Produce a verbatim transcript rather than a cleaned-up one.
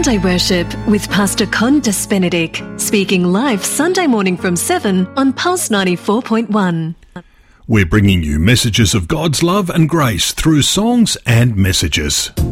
Sunday Worship with Pastor Condas Benedict, speaking live Sunday morning from seven on Pulse ninety-four point one. We're bringing you messages of God's love and grace through songs and messages.